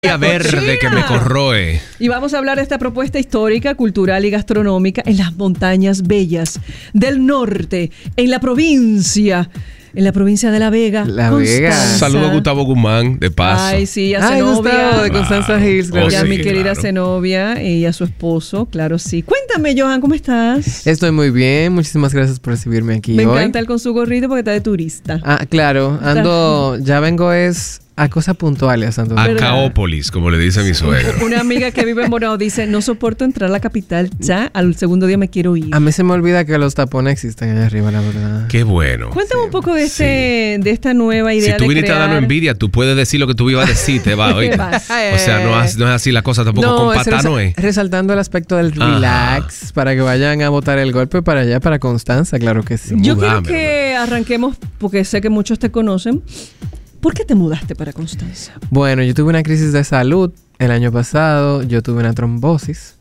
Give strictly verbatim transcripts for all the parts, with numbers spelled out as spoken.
Verde que me corroe. Y vamos a hablar de esta propuesta histórica, cultural y gastronómica en las montañas bellas del norte, en la provincia, en la provincia de La Vega. La Constanza. Vega. Saludo a Gustavo Guzmán, de paso. Ay, sí, a Ay, Zenobia. Gustavo, de Constanza Wow. Hills. Oh, y a sí, mi querida claro. Zenobia y a su esposo, claro, sí. Cuéntame, Johan, ¿cómo estás? Estoy muy bien. Muchísimas gracias por recibirme aquí Me hoy. encanta él con su gorrito porque está de turista. Ah, claro. Ando, ya vengo es a cosas puntuales, Santo. A ¿verdad? Caópolis, como le dice mi suegro. Una amiga que vive en Bonao dice, no soporto entrar a la capital ya, al segundo día me quiero ir. A mí se me olvida que los tapones existen allá arriba, la verdad. Qué bueno. Cuéntame Sí. un poco de este, de esta nueva idea Si tú de viniste crear... a darnos envidia, tú puedes decir lo que tú ibas a decir, te va, oíste. vas. O sea, no es, no es así la cosa tampoco con es pata, no resa- es. resaltando el aspecto del Ajá. relax, para que vayan a botar el golpe para allá, para Constanza, claro que sí. Yo quiero Mudame, que arranquemos, porque sé que muchos te conocen. ¿Por qué te mudaste para Constanza? Bueno, yo tuve una crisis de salud el año pasado, yo tuve una trombosis,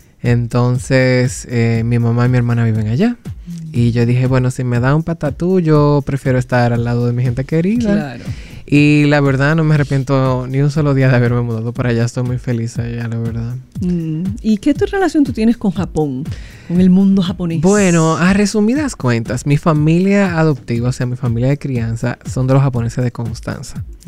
entonces eh, mi mamá y mi hermana viven allá. Y yo dije, bueno, si me da un patatú, yo prefiero estar al lado de mi gente querida. Claro. Y la verdad, no me arrepiento ni un solo día de haberme mudado para allá. Estoy muy feliz allá, la verdad. Mm. ¿Y qué tu relación tú tienes con Japón? Con el mundo japonés. Bueno, a resumidas cuentas, mi familia adoptiva, o sea, mi familia de crianza, son de los japoneses de Constanza. Mm.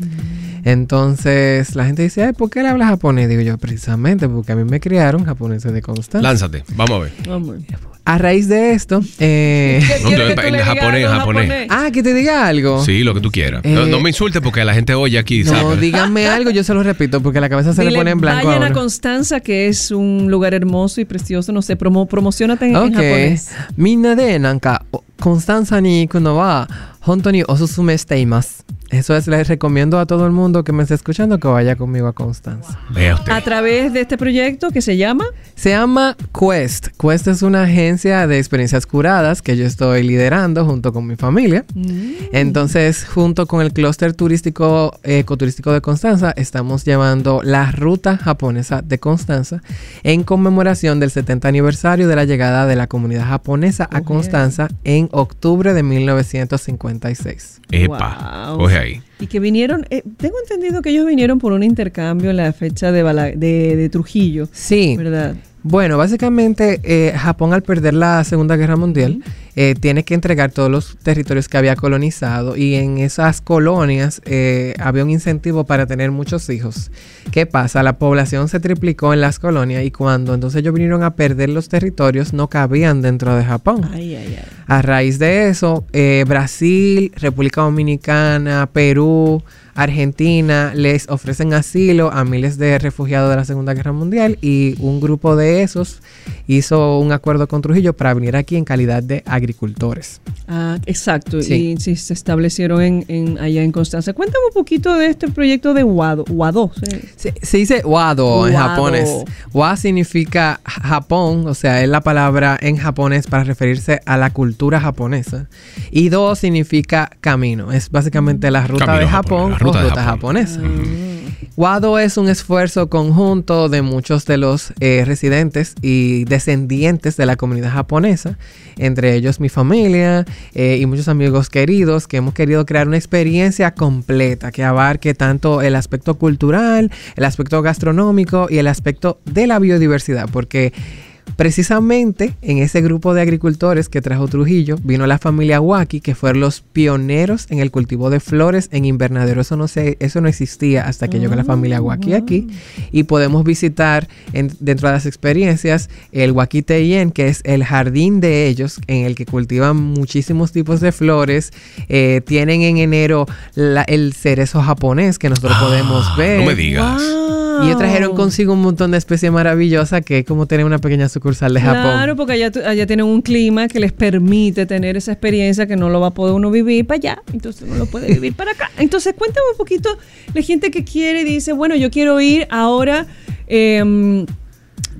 Entonces, la gente dice, ay, ¿por qué él habla japonés? Digo yo, precisamente porque a mí me criaron japoneses de Constanza. Lánzate, vamos a ver. Amor. A raíz de esto, eh... ¿Qué No, quieres en que tú le japonés, digas algo en japonés. ah, que te diga algo. Sí, lo que tú quieras. Eh, no, no me insultes porque la gente oye aquí, No, ¿sabes? díganme algo, yo se lo repito, porque la cabeza se Dile, le pone en blanco vayan a a uno. Constanza, que es un lugar hermoso y precioso. No sé, promo, promocionate en, en Ok. japonés. みんなでなんかコンスタンサに行くのは本当におすすめしています。Eso es, les recomiendo a todo el mundo que me esté escuchando que vaya conmigo a Constanza. Vea usted. A través de este proyecto que se llama... Se llama Quest. Quest es una agencia de experiencias curadas que yo estoy liderando junto con mi familia. Entonces, junto con el clúster turístico, ecoturístico de Constanza, estamos llevando la ruta japonesa de Constanza en conmemoración del setenta aniversario de la llegada de la comunidad japonesa a Oh, Constanza en octubre de mil novecientos cincuenta y seis. Epa, Wow. coge ahí. Y que vinieron, eh, tengo entendido que ellos vinieron por un intercambio en la fecha de, Bala- de, de Trujillo, Sí. ¿verdad? Bueno, básicamente eh, Japón al perder la Segunda Guerra Mundial eh, tiene que entregar todos los territorios que había colonizado y en esas colonias eh, había un incentivo para tener muchos hijos. ¿Qué pasa? La población se triplicó en las colonias y cuando entonces ellos vinieron a perder los territorios no cabían dentro de Japón. Ay, ay, ay. A raíz de eso, eh, Brasil, República Dominicana, Perú, Argentina les ofrecen asilo a miles de refugiados de la Segunda Guerra Mundial y un grupo de esos hizo un acuerdo con Trujillo para venir aquí en calidad de agricultores. Ah, exacto. Sí. Y sí, se establecieron en, en, allá en Constanza. Cuéntame un poquito de este proyecto de Wado. Wado. ¿sí? Se, se dice Wado en Wado. japonés. Wa significa Japón, o sea, es la palabra en japonés para referirse a la cultura japonesa. Y Do significa camino. Es básicamente la ruta Camino de a Japón, Japón, la ruta o de ruta Japón. japonesa. Ah. Wado es un esfuerzo conjunto de muchos de los eh, residentes y descendientes de la comunidad japonesa, entre ellos mi familia eh, y muchos amigos queridos, que hemos querido crear una experiencia completa que abarque tanto el aspecto cultural, el aspecto gastronómico y el aspecto de la biodiversidad, porque precisamente en ese grupo de agricultores que trajo Trujillo vino la familia Waki, que fueron los pioneros en el cultivo de flores en invernadero. Eso no se, eso no existía hasta que llegó la familia Waki aquí. Y podemos visitar en, dentro de las experiencias el Waki Teien, que es el jardín de ellos, en el que cultivan muchísimos tipos de flores. Eh, tienen en enero la, el cerezo japonés que nosotros Ah, podemos ver. No me digas. Wow. Y ellos trajeron consigo un montón de especies maravillosas que es como tener una pequeña sucursal de Japón. Claro, porque allá, tu- allá tienen un clima que les permite tener esa experiencia que no lo va a poder uno vivir para allá, entonces no lo puede vivir para acá. Entonces cuéntame un poquito la gente que quiere y dice, bueno, yo quiero ir ahora, eh,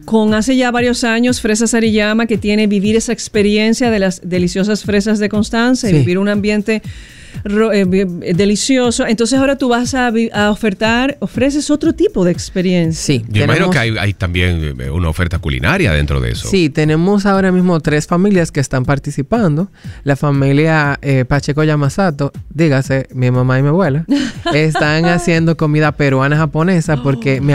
con hace ya varios años Fresas Ariyama, que tiene vivir esa experiencia de las deliciosas fresas de Constanza y Sí. vivir un ambiente ro- eh, eh, delicioso. Entonces ahora tú vas a, vi- a ofertar, ofreces otro tipo de experiencia. Sí. Yo imagino tenemos- que hay, hay también eh, una oferta culinaria dentro de eso. Sí, tenemos ahora mismo tres familias que están participando. La familia eh, Pacheco Yamasato, dígase, mi mamá y mi abuela, están haciendo comida peruana japonesa porque mi